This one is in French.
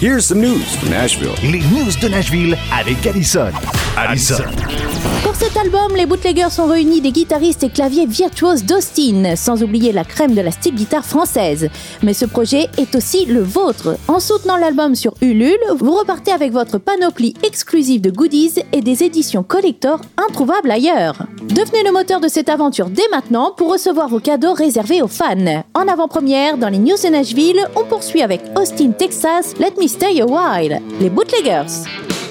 Here's some news from Nashville. Les news de Nashville avec Allison. Pour cet album, les Bootleggers ont réuni des guitaristes et claviers virtuoses d'Austin, sans oublier la crème de la style guitare française. Mais ce projet est aussi le vôtre. En soutenant l'album sur Ulule, vous repartez avec votre panoplie exclusive de goodies et des éditions collector introuvables ailleurs. Devenez le moteur de cette aventure dès maintenant pour recevoir vos cadeaux réservés aux fans. En avant-première, dans les news de Nashville, on poursuit avec Austin, Texas, Let Me Stay a While, les Bootleggers.